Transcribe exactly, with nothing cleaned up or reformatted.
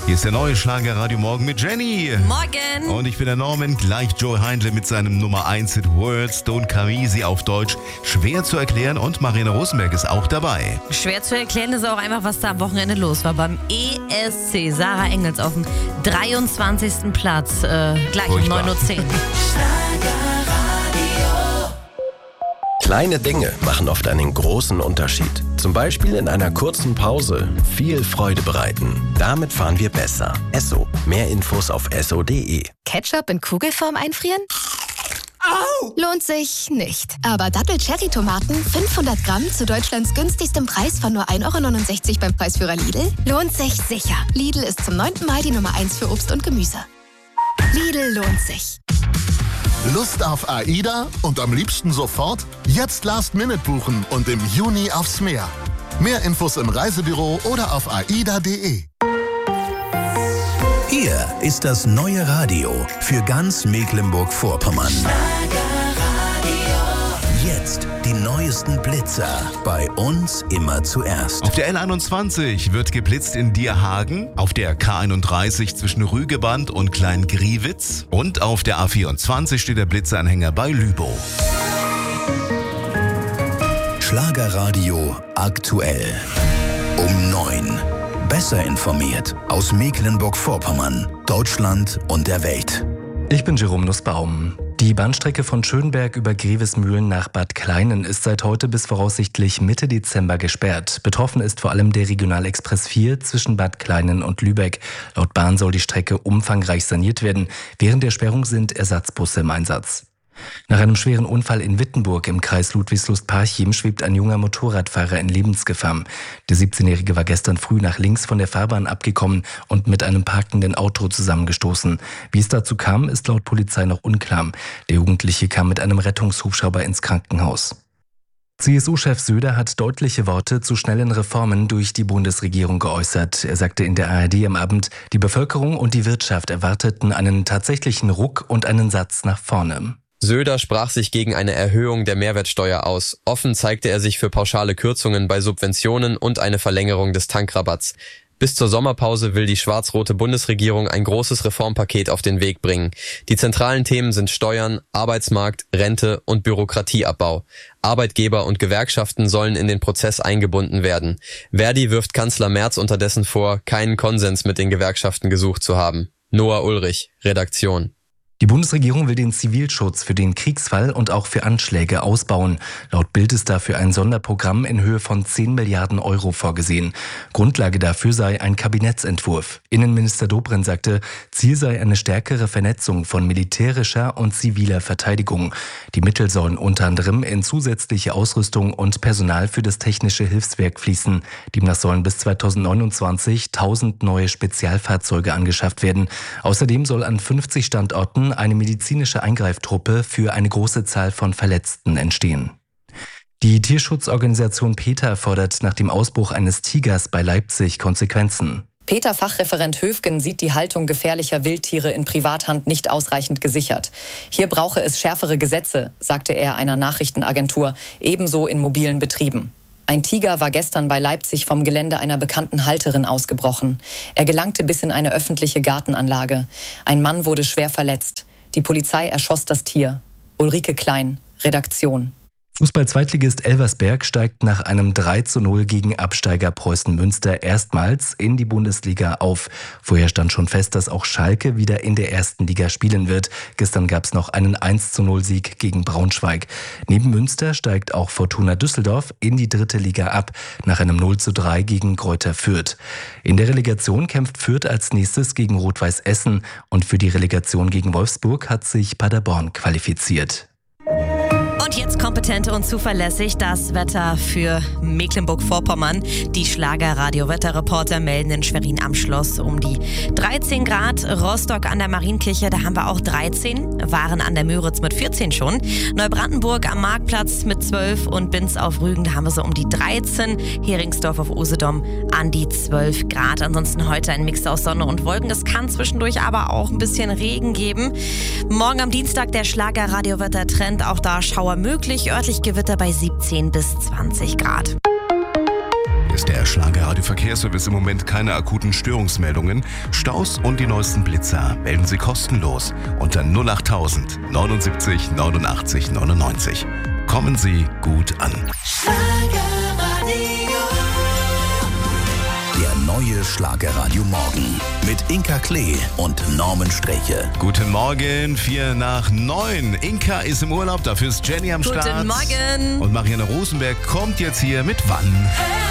Hier ist der neue Schlagerradio Morgen mit Jenny. Morgen. Und ich bin der Norman, gleich Joe Heindle mit seinem Nummer eins Hit Words, Don't Carry Sie auf Deutsch. Schwer zu erklären und Marina Rosenberg ist auch dabei. Schwer zu erklären ist auch einfach, was da am Wochenende los war. Beim E S C Sarah Engels auf dem dreiundzwanzigsten Platz, äh, gleich Furchtbar. um neun Uhr zehn. Kleine Dinge machen oft einen großen Unterschied. Zum Beispiel in einer kurzen Pause viel Freude bereiten. Damit fahren wir besser. Esso. Mehr Infos auf esso punkt de. Ketchup in Kugelform einfrieren? Au! Lohnt sich nicht. Aber Dattel-Cherry-Tomaten, fünfhundert Gramm zu Deutschlands günstigstem Preis von nur ein Euro neunundsechzig beim Preisführer Lidl, lohnt sich sicher. Lidl ist zum neunten Mal die Nummer eins für Obst und Gemüse. Lidl lohnt sich. Lust auf AIDA und am liebsten sofort? Jetzt Last Minute buchen und im Juni aufs Meer. Mehr Infos im Reisebüro oder auf aida punkt de. Hier ist das neue Radio für ganz Mecklenburg-Vorpommern. Jetzt die neuesten Blitzer. Bei uns immer zuerst. Auf der L einundzwanzig wird geblitzt in Dierhagen, auf der K einunddreißig zwischen Rügeband und Kleingriewitz und auf der A vierundzwanzig steht der Blitzanhänger bei Lübow. Schlagerradio aktuell. Um neun. Besser informiert aus Mecklenburg-Vorpommern, Deutschland und der Welt. Ich bin Jerome Nussbaum. Die Bahnstrecke von Schönberg über Grevesmühlen nach Bad Kleinen ist seit heute bis voraussichtlich Mitte Dezember gesperrt. Betroffen ist vor allem der Regionalexpress vier zwischen Bad Kleinen und Lübeck. Laut Bahn soll die Strecke umfangreich saniert werden. Während der Sperrung sind Ersatzbusse im Einsatz. Nach einem schweren Unfall in Wittenburg im Kreis Ludwigslust-Parchim schwebt ein junger Motorradfahrer in Lebensgefahr. Der siebzehnjährige war gestern früh nach links von der Fahrbahn abgekommen und mit einem parkenden Auto zusammengestoßen. Wie es dazu kam, ist laut Polizei noch unklar. Der Jugendliche kam mit einem Rettungshubschrauber ins Krankenhaus. C S U-Chef Söder hat deutliche Worte zu schnellen Reformen durch die Bundesregierung geäußert. Er sagte in der A R D am Abend, die Bevölkerung und die Wirtschaft erwarteten einen tatsächlichen Ruck und einen Satz nach vorne. Söder sprach sich gegen eine Erhöhung der Mehrwertsteuer aus. Offen zeigte er sich für pauschale Kürzungen bei Subventionen und eine Verlängerung des Tankrabatts. Bis zur Sommerpause will die schwarz-rote Bundesregierung ein großes Reformpaket auf den Weg bringen. Die zentralen Themen sind Steuern, Arbeitsmarkt, Rente und Bürokratieabbau. Arbeitgeber und Gewerkschaften sollen in den Prozess eingebunden werden. Verdi wirft Kanzler Merz unterdessen vor, keinen Konsens mit den Gewerkschaften gesucht zu haben. Noah Ulrich, Redaktion. Die Bundesregierung will den Zivilschutz für den Kriegsfall und auch für Anschläge ausbauen. Laut Bild ist dafür ein Sonderprogramm in Höhe von zehn Milliarden Euro vorgesehen. Grundlage dafür sei ein Kabinettsentwurf. Innenminister Dobrindt sagte, Ziel sei eine stärkere Vernetzung von militärischer und ziviler Verteidigung. Die Mittel sollen unter anderem in zusätzliche Ausrüstung und Personal für das technische Hilfswerk fließen. Demnach sollen bis zweitausendneunundzwanzig tausend neue Spezialfahrzeuge angeschafft werden. Außerdem soll an fünfzig Standorten eine medizinische Eingreiftruppe für eine große Zahl von Verletzten entstehen. Die Tierschutzorganisation PETA fordert nach dem Ausbruch eines Tigers bei Leipzig Konsequenzen. PETA-Fachreferent Höfgen sieht die Haltung gefährlicher Wildtiere in Privathand nicht ausreichend gesichert. Hier brauche es schärfere Gesetze, sagte er einer Nachrichtenagentur, ebenso in mobilen Betrieben. Ein Tiger war gestern bei Leipzig vom Gelände einer bekannten Halterin ausgebrochen. Er gelangte bis in eine öffentliche Gartenanlage. Ein Mann wurde schwer verletzt. Die Polizei erschoss das Tier. Ulrike Klein, Redaktion. Fußball-Zweitligist Elversberg steigt nach einem drei zu null gegen Absteiger Preußen Münster erstmals in die Bundesliga auf. Vorher stand schon fest, dass auch Schalke wieder in der ersten Liga spielen wird. Gestern gab es noch einen eins zu null Sieg gegen Braunschweig. Neben Münster steigt auch Fortuna Düsseldorf in die dritte Liga ab, nach einem null zu drei gegen Greuther Fürth. In der Relegation kämpft Fürth als nächstes gegen Rot-Weiß Essen und für die Relegation gegen Wolfsburg hat sich Paderborn qualifiziert. Und jetzt kompetent und zuverlässig das Wetter für Mecklenburg-Vorpommern. Die Schlager-Radio-Wetterreporter melden in Schwerin am Schloss um die dreizehn Grad. Rostock an der Marienkirche, da haben wir auch dreizehn. Waren an der Müritz mit vierzehn schon. Neubrandenburg am Marktplatz mit zwölf und Binz auf Rügen, da haben wir so um die dreizehn. Heringsdorf auf Usedom an die zwölf Grad. Ansonsten heute ein Mix aus Sonne und Wolken. Es kann zwischendurch aber auch ein bisschen Regen geben. Morgen am Dienstag der Schlager-Radio-Wetter-Trend. Auch da Schauer möglich, örtlich Gewitter bei siebzehn bis zwanzig Grad. ist der Schlagerradio Verkehrsservice im Moment keine akuten Störungsmeldungen. Staus und die neuesten Blitzer melden Sie kostenlos unter null acht tausend neunundsiebzig neunundachtzig neunundneunzig. Kommen Sie gut an. Der neue Schlagerradio Morgen mit Inka Klee und Norman Streche. Guten Morgen, vier nach neun. Inka ist im Urlaub, dafür ist Jenny am Start. Guten Morgen. Und Marianne Rosenberg kommt jetzt hier mit Wann.